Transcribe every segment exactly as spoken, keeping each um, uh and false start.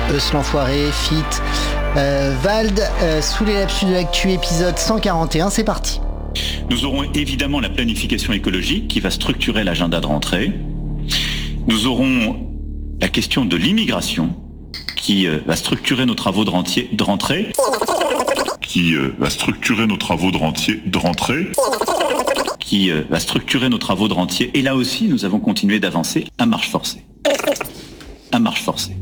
Eus l'Enfoiré, Fit, euh, Vald, euh, sous les lapsus de l'actu, épisode cent quarante et un, c'est parti. Nous aurons évidemment la planification écologique qui va structurer l'agenda de rentrée. Nous aurons la question de l'immigration qui euh, va structurer nos travaux de, rentier, de rentrée. Qui euh, va structurer nos travaux de, rentier, de rentrée. Qui euh, va structurer nos travaux de rentier. Et là aussi, nous avons continué d'avancer à marche forcée. À marche forcée.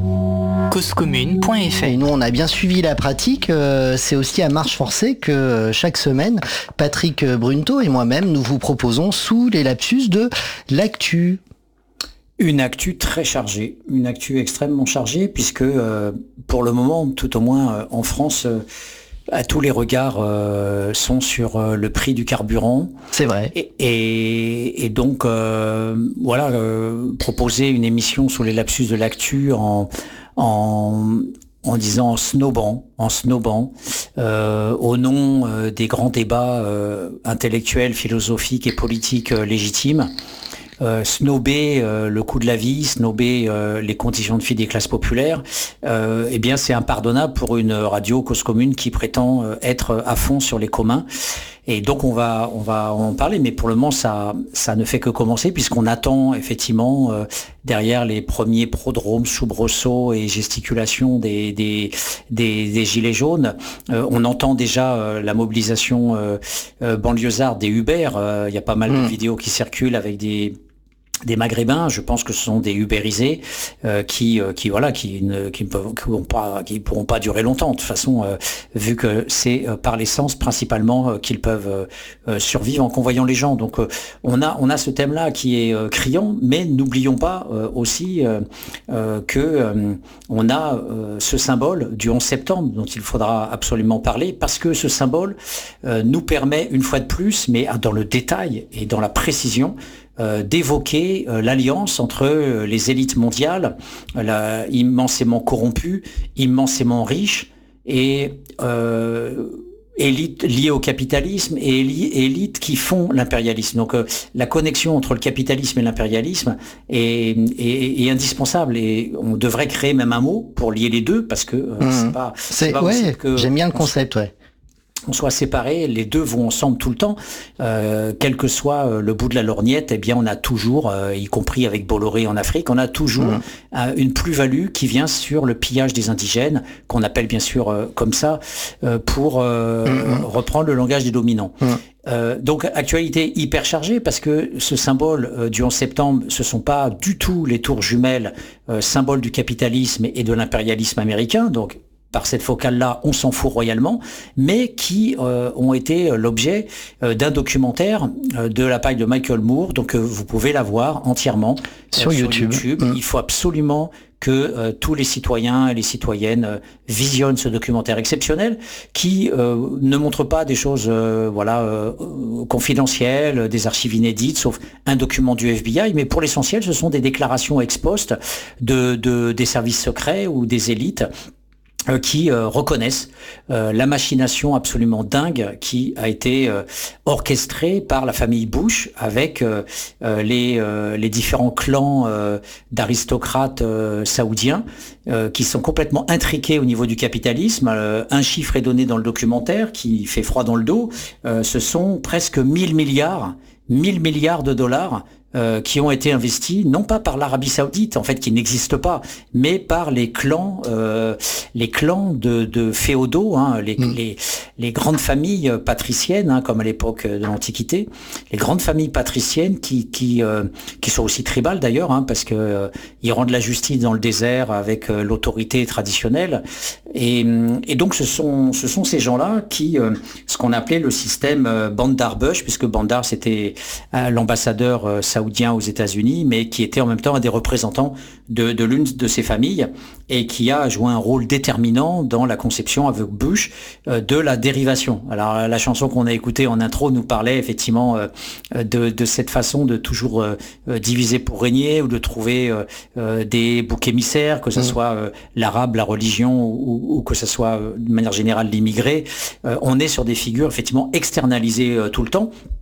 cause commune point f r. Et nous, on a bien suivi la pratique. Euh, c'est aussi à marche forcée que euh, chaque semaine, Patrick Brunto et moi-même, nous vous proposons sous les lapsus de l'actu. Une actu très chargée, une actu extrêmement chargée, puisque euh, pour le moment, tout au moins euh, en France, euh, à tous les regards euh, sont sur euh, le prix du carburant. C'est vrai. Et, et, et donc, euh, voilà, euh, proposer une émission sous les lapsus de l'actu en, en, en disant en snobant, en snobant, euh, au nom euh, des grands débats euh, intellectuels, philosophiques et politiques euh, légitimes. Euh, snober euh, le coût de la vie, snober euh, les conditions de vie des classes populaires, euh, eh bien c'est impardonnable pour une radio cause commune qui prétend euh, être à fond sur les communs. Et donc on va on va en parler, mais pour le moment ça ça ne fait que commencer puisqu'on attend effectivement euh, derrière les premiers prodromes, soubresauts et gesticulations des des des, des gilets jaunes. Euh, on entend déjà euh, la mobilisation euh, euh, banlieusarde des Uber. Euh, il y a pas mal mmh. de vidéos qui circulent avec des des Maghrébins, je pense que ce sont des ubérisés euh, qui, euh, qui voilà, qui ne, qui ne peuvent, qui pourront pas, qui pourront pas durer longtemps. De toute façon, euh, vu que c'est euh, par l'essence principalement euh, qu'ils peuvent euh, survivre en convoyant les gens. Donc, euh, on a, on a ce thème-là qui est euh, criant, mais n'oublions pas euh, aussi euh, euh, que euh, on a euh, ce symbole du onze septembre dont il faudra absolument parler, parce que ce symbole euh, nous permet une fois de plus, mais dans le détail et dans la précision, Euh, d'évoquer euh, l'alliance entre euh, les élites mondiales, euh, la, immensément corrompues, immensément riches, et euh, élites liées au capitalisme et élites qui font l'impérialisme. Donc euh, la connexion entre le capitalisme et l'impérialisme est, est, est indispensable, et on devrait créer même un mot pour lier les deux, parce que euh, mmh. c'est pas, c'est, c'est pas ouais, que j'aime bien le concept, ouais. On soit séparés, les deux vont ensemble tout le temps, euh, quel que soit euh, le bout de la lorgnette, eh bien on a toujours, euh, y compris avec Bolloré en Afrique, on a toujours mmh. euh, une plus-value qui vient sur le pillage des indigènes, qu'on appelle bien sûr euh, comme ça, euh, pour euh, mmh. reprendre le langage des dominants. Mmh. Euh, donc actualité hyper chargée, parce que ce symbole euh, du onze septembre, ce sont pas du tout les tours jumelles, euh, symbole du capitalisme et de l'impérialisme américain, donc par cette focale-là, on s'en fout royalement, mais qui euh, ont été l'objet euh, d'un documentaire euh, de la part de Michael Moore, donc euh, vous pouvez la voir entièrement sur, euh, sur YouTube. YouTube. Mmh. Il faut absolument que euh, tous les citoyens et les citoyennes euh, visionnent ce documentaire exceptionnel qui euh, ne montre pas des choses euh, voilà euh, confidentielles, des archives inédites, sauf un document du F B I, mais pour l'essentiel, ce sont des déclarations ex post de, de, des services secrets ou des élites qui euh, reconnaissent euh, la machination absolument dingue qui a été euh, orchestrée par la famille Bush avec euh, euh, les, euh, les différents clans euh, d'aristocrates euh, saoudiens euh, qui sont complètement intriqués au niveau du capitalisme. Euh, un chiffre est donné dans le documentaire qui fait froid dans le dos. Euh, ce sont presque mille milliards, mille milliards de dollars Euh, qui ont été investis, non pas par l'Arabie Saoudite, en fait, qui n'existe pas, mais par les clans, euh, les clans de, de féodaux, hein, les, mmh. les, les grandes familles patriciennes, hein, comme à l'époque de l'Antiquité, les grandes familles patriciennes qui, qui, euh, qui sont aussi tribales d'ailleurs, hein, parce que euh, ils rendent la justice dans le désert avec euh, l'autorité traditionnelle, et, et donc ce sont, ce sont ces gens-là qui, euh, ce qu'on appelait le système euh, Bandar Bush, puisque Bandar c'était euh, l'ambassadeur euh, saoudien aux États-Unis, mais qui était en même temps un des représentants de, de l'une de ces familles et qui a joué un rôle déterminant dans la conception avec Bush euh, de la dérivation. Alors la chanson qu'on a écoutée en intro nous parlait effectivement euh, de, de cette façon de toujours euh, diviser pour régner, ou de trouver euh, euh, des boucs émissaires, que ce mmh. soit euh, l'arabe, la religion, ou, ou que ce soit euh, de manière générale l'immigré. Euh, on est sur des figures effectivement externalisées euh, tout le temps.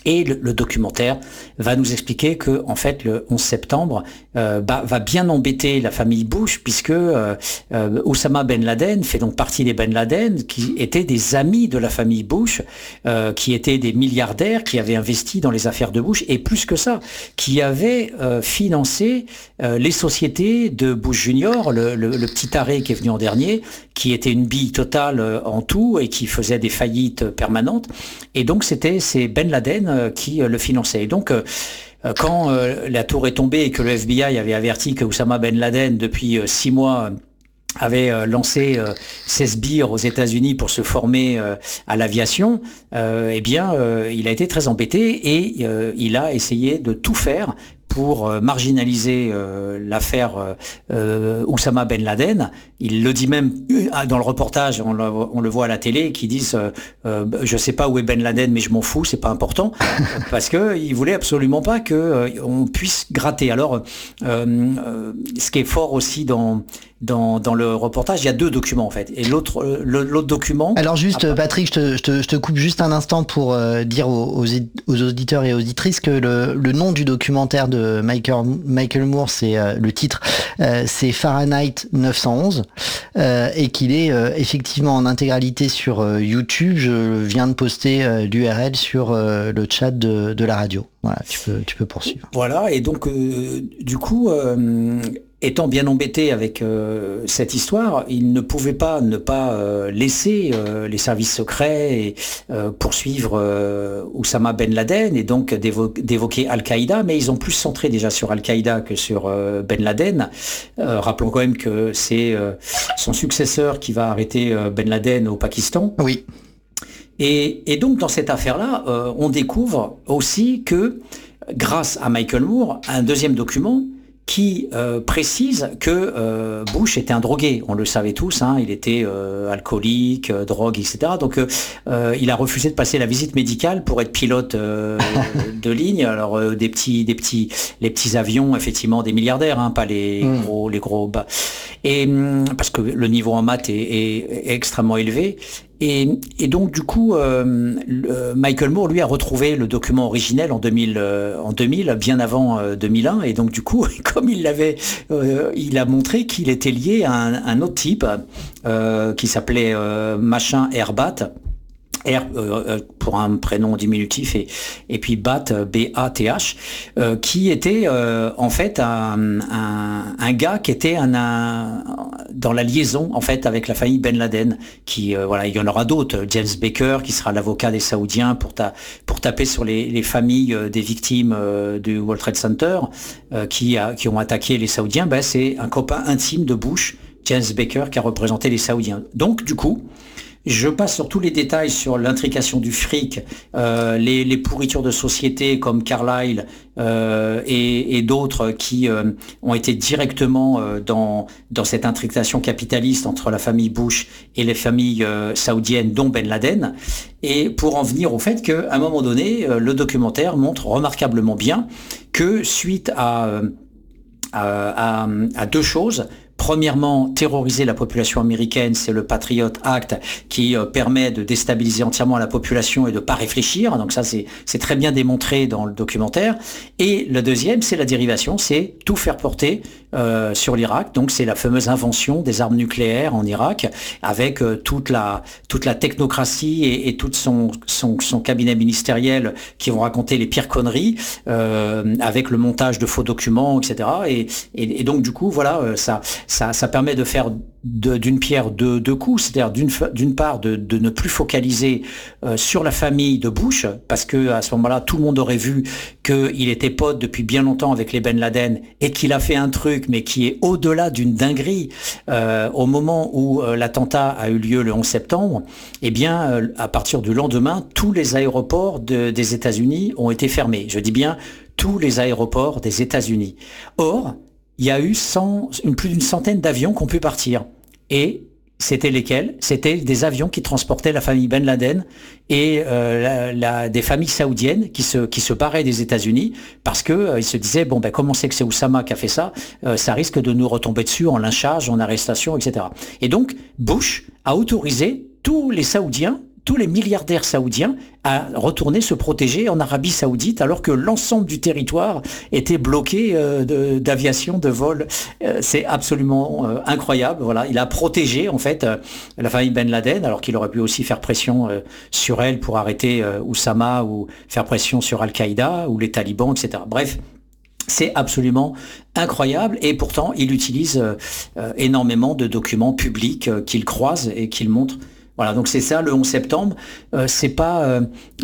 Et le, le documentaire va nous expliquer que, en fait, le onze septembre euh, bah, va bien embêter la famille Bush, puisque euh, euh, Oussama Ben Laden fait donc partie des Ben Laden, qui étaient des amis de la famille Bush, euh, qui étaient des milliardaires, qui avaient investi dans les affaires de Bush, et plus que ça, qui avaient euh, financé euh, les sociétés de Bush Junior, le, le, le petit taré qui est venu en dernier, qui était une bille totale euh, en tout et qui faisait des faillites permanentes. Et donc, c'était ces Ben Laden qui le finançait. Et donc, quand la tour est tombée et que le F B I avait averti que Oussama Ben Laden, depuis six mois, avait lancé ses sbires aux États-Unis pour se former à l'aviation, eh bien, il a été très embêté et il a essayé de tout faire pour marginaliser euh, l'affaire euh, Oussama Ben Laden. Il le dit même dans le reportage, on le, on le voit à la télé, qui disent euh, euh, je sais pas où est Ben Laden, mais je m'en fous, c'est pas important, parce que il voulait absolument pas que euh, on puisse gratter. Alors, euh, euh, ce qui est fort aussi dans Dans, dans le reportage, il y a deux documents en fait. Et l'autre, le, l'autre document. Alors juste, après... Patrick, je te, je, te, je te coupe juste un instant pour euh, dire aux, aux auditeurs et aux auditrices que le, le nom du documentaire de Michael, Michael Moore, c'est euh, le titre, euh, c'est Fahrenheit neuf cent onze, euh, et qu'il est euh, effectivement en intégralité sur euh, YouTube. Je viens de poster euh, l'U R L sur euh, le chat de, de la radio. Voilà, tu peux, tu peux poursuivre. Voilà, et donc euh, du coup. Euh, Étant bien embêté avec euh, cette histoire, il ne pouvait pas ne pas euh, laisser euh, les services secrets et euh, poursuivre euh, Oussama Ben Laden et donc d'évo- d'évoquer Al-Qaïda, mais ils ont plus centré déjà sur Al-Qaïda que sur euh, Ben Laden. Euh, rappelons quand même que c'est euh, son successeur qui va arrêter euh, Ben Laden au Pakistan. Oui. Et, et donc dans cette affaire-là, euh, on découvre aussi que, grâce à Michael Moore, un deuxième document qui euh, précise que euh, Bush était un drogué. On le savait tous, hein, il était euh, alcoolique, euh, drogue, et cetera. Donc euh, euh, il a refusé de passer la visite médicale pour être pilote euh, de ligne. Alors euh, des petits, des petits, les petits avions, effectivement, des milliardaires, hein, pas les mmh. gros, les gros bas. Et parce que le niveau en maths est, est, est extrêmement élevé. Et, et donc du coup, euh, le, Michael Moore lui a retrouvé le document originel en deux mille, euh, en deux mille, bien avant euh, deux mille un, et donc du coup, comme il l'avait, euh, il a montré qu'il était lié à un, un autre type euh, qui s'appelait euh, machin Herbat. R euh, pour un prénom diminutif et, et puis Bat, B A T H, euh, qui était euh, en fait un, un, un gars qui était un, un, dans la liaison en fait avec la famille Ben Laden, qui euh, voilà, il y en aura d'autres, James Baker qui sera l'avocat des Saoudiens pour, ta, pour taper sur les, les familles euh, des victimes euh, du World Trade Center euh, qui, a, qui ont attaqué les Saoudiens. Ben, c'est un copain intime de Bush, James Baker, qui a représenté les Saoudiens. Donc du coup, je passe sur tous les détails sur l'intrication du fric, euh, les, les pourritures de sociétés comme Carlyle euh, et, et d'autres qui euh, ont été directement euh, dans, dans cette intrication capitaliste entre la famille Bush et les familles euh, saoudiennes, dont Ben Laden. Et pour en venir au fait qu'à un moment donné, euh, le documentaire montre remarquablement bien que suite à, euh, à, à, à deux choses. Premièrement, terroriser la population américaine, c'est le Patriot Act qui euh, permet de déstabiliser entièrement la population et de pas réfléchir. Donc ça, c'est, c'est très bien démontré dans le documentaire. Et le deuxième, c'est la dérivation, c'est tout faire porter euh, sur l'Irak. Donc c'est la fameuse invention des armes nucléaires en Irak, avec euh, toute la toute la technocratie et, et tout son, son son cabinet ministériel qui vont raconter les pires conneries, euh, avec le montage de faux documents, et cetera. Et, et, et donc du coup, voilà, euh, ça Ça, ça permet de faire de, d'une pierre deux, deux coups, c'est-à-dire d'une, d'une part de, de ne plus focaliser euh, sur la famille de Bush, parce que à ce moment-là, tout le monde aurait vu qu'il était pote depuis bien longtemps avec les Ben Laden et qu'il a fait un truc, mais qui est au-delà d'une dinguerie. Euh, au moment où euh, l'attentat a eu lieu le onze septembre, eh bien, euh, à partir du lendemain, tous les aéroports de, des États-Unis ont été fermés. Je dis bien tous les aéroports des États-Unis. Or, il y a eu cent, une, plus d'une centaine d'avions qui ont pu partir. Et c'était lesquels ? C'était des avions qui transportaient la famille Ben Laden et euh, la, la, des familles saoudiennes qui se, qui se barraient des États-Unis parce que euh, ils se disaient bon ben comme on sait que c'est Oussama qui a fait ça, euh, ça risque de nous retomber dessus en lynchage, en arrestation, et cetera. Et donc Bush a autorisé tous les Saoudiens, tous les milliardaires saoudiens à retourner se protéger en Arabie Saoudite alors que l'ensemble du territoire était bloqué euh, de, d'aviation, de vol. Euh, c'est absolument euh, incroyable. Voilà, il a protégé en fait euh, la famille Ben Laden alors qu'il aurait pu aussi faire pression euh, sur elle pour arrêter euh, Oussama ou faire pression sur Al-Qaïda ou les talibans, et cetera. Bref. C'est absolument incroyable et pourtant il utilise euh, énormément de documents publics euh, qu'il croise et qu'il montre. Voilà, donc c'est ça le onze septembre. Euh, c'est pas, euh,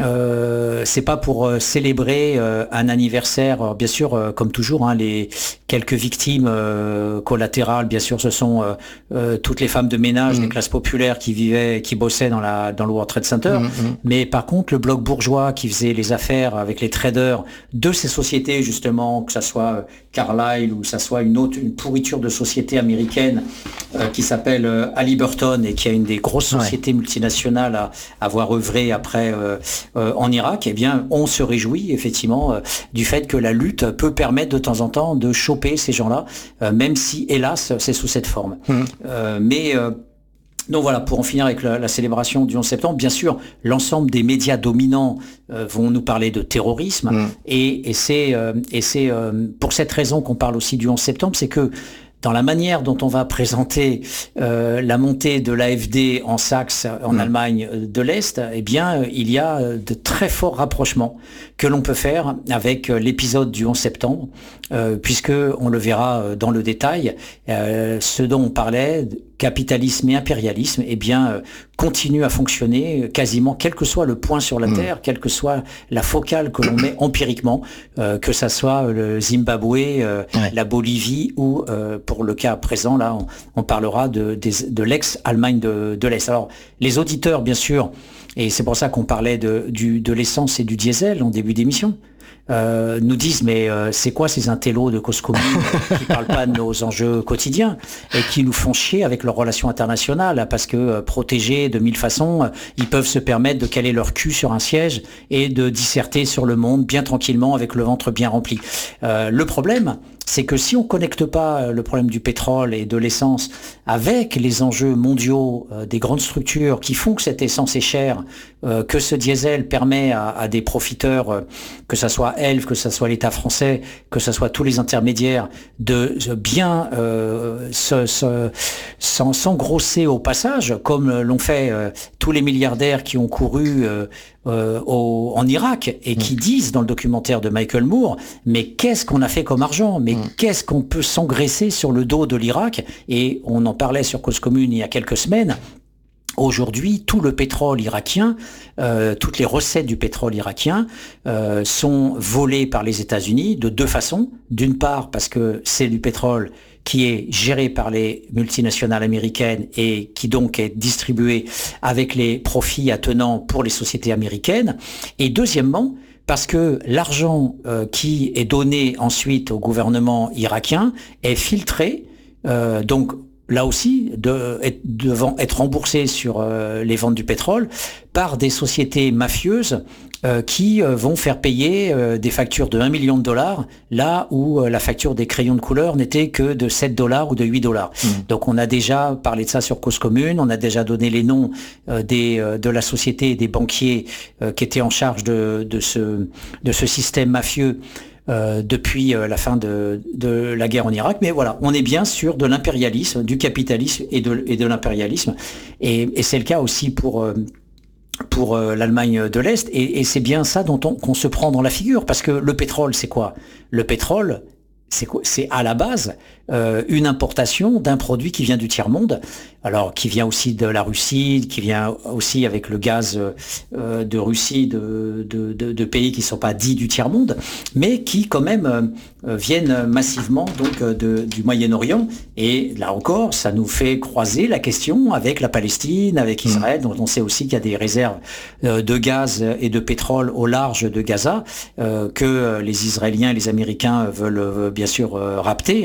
euh, c'est pas pour euh, célébrer euh, un anniversaire. Alors, bien sûr, euh, comme toujours, hein, les quelques victimes euh, collatérales, bien sûr, ce sont euh, euh, toutes les femmes de ménage mmh. des classes populaires qui vivaient, qui bossaient dans la dans le World Trade Center. Mmh, mmh. Mais par contre, le bloc bourgeois qui faisait les affaires avec les traders de ces sociétés, justement, que ça soit Carlyle ou que ça soit une autre une pourriture de société américaine euh, qui s'appelle euh, Halliburton et qui a une des grosses sociétés ouais. multinationales à avoir œuvré après euh, euh, en Irak, eh bien, on se réjouit effectivement euh, du fait que la lutte peut permettre de temps en temps de choper ces gens-là, euh, même si, hélas, c'est sous cette forme. Mmh. Euh, mais euh, donc voilà, pour en finir avec la, la célébration du onze septembre, bien sûr, l'ensemble des médias dominants euh, vont nous parler de terrorisme, mmh. et, et c'est, euh, et c'est euh, pour cette raison qu'on parle aussi du onze septembre, c'est que dans la manière dont on va présenter euh, la montée de l'A F D en Saxe, en mmh. Allemagne de l'Est, eh bien, il y a de très forts rapprochements que l'on peut faire avec l'épisode du onze septembre, euh, puisque on le verra dans le détail, euh, ce dont on parlait, capitalisme et impérialisme, eh bien, euh, continue à fonctionner quasiment, quel que soit le point sur la mmh. Terre, quelle que soit la focale que l'on met empiriquement, euh, que ça soit le Zimbabwe, euh, ouais. la Bolivie ou, euh, pour le cas présent, là, on, on parlera de, de, de l'ex-Allemagne de, de l'Est. Alors, les auditeurs, bien sûr, et c'est pour ça qu'on parlait de, du, de l'essence et du diesel en début d'émission, Euh, nous disent mais euh, c'est quoi ces intellos de cause commune euh, qui parlent pas de nos enjeux quotidiens et qui nous font chier avec leurs relations internationales parce que euh, protégés de mille façons, euh, ils peuvent se permettre de caler leur cul sur un siège et de disserter sur le monde bien tranquillement avec le ventre bien rempli. Euh, le problème, c'est que si on connecte pas le problème du pétrole et de l'essence avec les enjeux mondiaux euh, des grandes structures qui font que cette essence est chère, euh, que ce diesel permet à, à des profiteurs, euh, que ça soit Elf, que ça soit l'État français, que ça soit tous les intermédiaires, de, de bien euh, se, se, s'en, s'engrosser au passage, comme l'ont fait euh, tous les milliardaires qui ont couru euh, euh, au, en Irak et qui mmh. disent dans le documentaire de Michael Moore, mais qu'est-ce qu'on a fait comme argent ? Mais mmh. qu'est-ce qu'on peut s'engraisser sur le dos de l'Irak ? Et on en parlait sur Cause Commune il y a quelques semaines. Aujourd'hui, tout le pétrole irakien, euh, toutes les recettes du pétrole irakien euh, sont volées par les États-Unis de deux façons. D'une part, parce que c'est du pétrole qui est géré par les multinationales américaines et qui donc est distribué avec les profits attenants pour les sociétés américaines. Et deuxièmement, parce que l'argent euh, qui est donné ensuite au gouvernement irakien est filtré, euh, donc là aussi, de, devant être remboursé sur euh, les ventes du pétrole par des sociétés mafieuses euh, qui euh, vont faire payer euh, des factures de un million de dollars, là où euh, la facture des crayons de couleur n'était que de sept dollars ou de huit dollars. Mmh. Donc on a déjà parlé de ça sur Cause Commune, on a déjà donné les noms euh, des, euh, de la société et des banquiers euh, qui étaient en charge de, de, ce, de ce système mafieux Euh, depuis euh, la fin de, de la guerre en Irak. Mais voilà, on est bien sûr de l'impérialisme, du capitalisme et de, et de l'impérialisme. Et, et c'est le cas aussi pour, euh, pour euh, l'Allemagne de l'Est. Et, et c'est bien ça dont on, qu'on se prend dans la figure. Parce que le pétrole, c'est quoi ? Le pétrole, c'est, quoi ? C'est à la base euh, une importation d'un produit qui vient du tiers-monde. Alors, qui vient aussi de la Russie, qui vient aussi avec le gaz euh, de Russie, de, de, de, de pays qui ne sont pas dits du tiers-monde, mais qui quand même euh, viennent massivement donc de, du Moyen-Orient. Et là encore, ça nous fait croiser la question avec la Palestine, avec Israël, mmh. dont on sait aussi qu'il y a des réserves euh, de gaz et de pétrole au large de Gaza, euh, que les Israéliens et les Américains veulent euh, bien sûr euh, rapter, hein, comme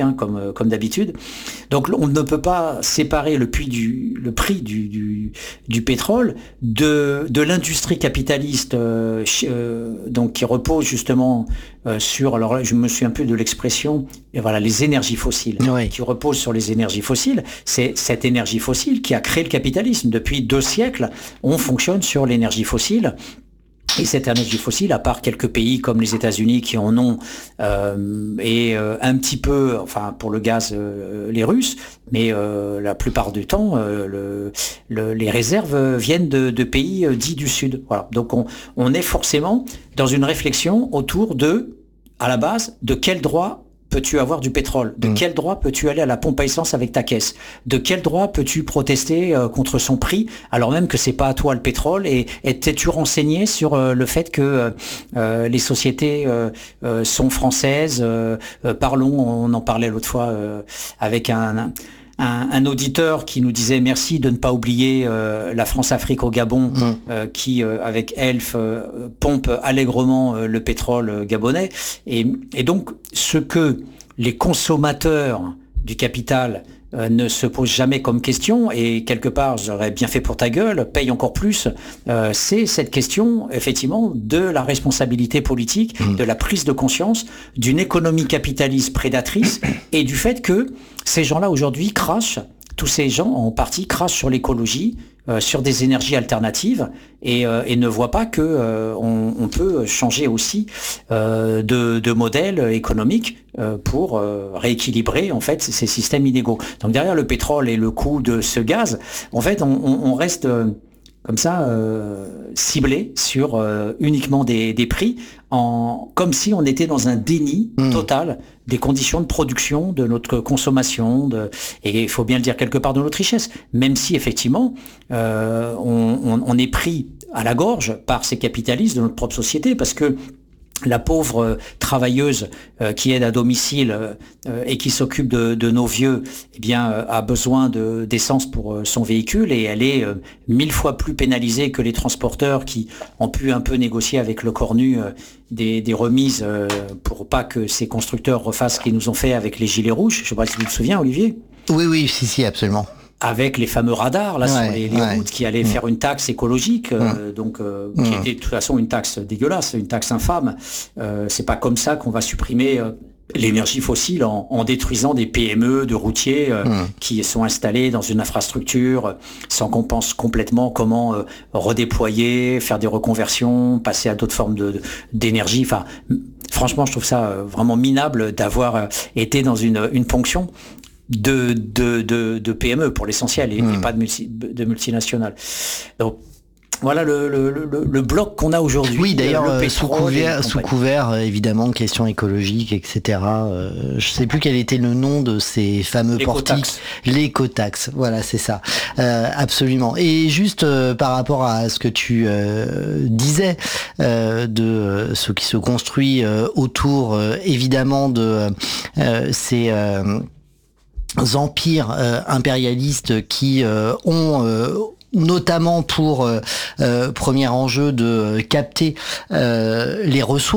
comme, comme d'habitude. Donc on ne peut pas séparer le, prix du, le prix du, du, du pétrole de, de l'industrie capitaliste euh, euh, donc, qui repose justement euh, sur, alors là je me souviens plus de l'expression, et voilà, les énergies fossiles, oui. qui reposent sur les énergies fossiles. C'est cette énergie fossile qui a créé le capitalisme. Depuis deux siècles, on fonctionne sur l'énergie fossile. Et cette énergie fossile, à part quelques pays comme les États-Unis qui en ont, euh, et euh, un petit peu, enfin pour le gaz, euh, les Russes, mais euh, la plupart du temps, euh, le, le, les réserves viennent de, de pays euh, dits du Sud. Voilà. Donc on, on est forcément dans une réflexion autour de, à la base, de quel droit peux-tu avoir du pétrole? De mmh. quel droit peux-tu aller à la pompe à essence avec ta caisse? De quel droit peux-tu protester euh, contre son prix alors même que c'est pas à toi le pétrole? Et, et t'es-tu renseigné sur euh, le fait que euh, les sociétés euh, euh, sont françaises? euh, euh, Parlons, on en parlait l'autre fois euh, avec un... un Un, un auditeur qui nous disait merci de ne pas oublier euh, la France-Afrique au Gabon, mmh. euh, qui euh, avec Elf euh, pompe allègrement euh, le pétrole euh, gabonais. Et, et donc ce que les consommateurs du capital euh, ne se posent jamais comme question, et quelque part j'aurais bien fait pour ta gueule, paye encore plus, euh, c'est cette question effectivement de la responsabilité politique, mmh. de la prise de conscience d'une économie capitaliste prédatrice et du fait que ces gens-là aujourd'hui crachent, tous ces gens en partie crachent sur l'écologie, euh, sur des énergies alternatives et, euh, et ne voient pas que euh, on, on peut changer aussi euh, de, de modèle économique euh, pour euh, rééquilibrer en fait ces systèmes inégaux. Donc derrière le pétrole et le coût de ce gaz, en fait on, on reste euh, comme ça euh, ciblé sur euh, uniquement des, des prix, en, comme si on était dans un déni mmh. total des conditions de production, de notre consommation, de, et il faut bien le dire quelque part, de notre richesse, même si effectivement euh, on, on, on est pris à la gorge par ces capitalistes de notre propre société, parce que la pauvre travailleuse euh, qui aide à domicile euh, et qui s'occupe de, de nos vieux, eh bien, euh, a besoin de, d'essence pour euh, son véhicule, et elle est euh, mille fois plus pénalisée que les transporteurs qui ont pu un peu négocier avec le cornu euh, des, des remises euh, pour pas que ces constructeurs refassent ce qu'ils nous ont fait avec les gilets rouges. Je ne sais pas si tu te souviens, Olivier. Oui, oui, si, si, absolument. Avec les fameux radars là ouais, sur les, les ouais. routes qui allaient mmh. faire une taxe écologique, euh, mmh. donc euh, qui mmh. était de toute façon une taxe dégueulasse, une taxe infâme. Euh, c'est pas comme ça qu'on va supprimer euh, l'énergie fossile en, en détruisant des P M E de routiers euh, mmh. qui sont installés dans une infrastructure sans qu'on pense complètement comment euh, redéployer, faire des reconversions, passer à d'autres formes de, de, d'énergie. Enfin, franchement, je trouve ça euh, vraiment minable d'avoir euh, été dans une, une ponction de, de, de, de P M E pour l'essentiel et, mmh. et pas de, multi, de multinationales. Donc voilà le, le, le, le bloc qu'on a aujourd'hui. Oui, d'ailleurs, euh, sous couvert, sous couvert euh, évidemment, questions écologiques, et cetera. Euh, je sais plus quel était le nom de ces fameux portiques. L'écotaxe. Voilà, c'est ça. Euh, absolument. Et juste euh, par rapport à ce que tu euh, disais euh, de euh, ce qui se construit euh, autour, euh, évidemment, de euh, ces euh, empires euh, impérialistes qui euh, ont euh, notamment pour euh, euh, premier enjeu de capter euh, les ressources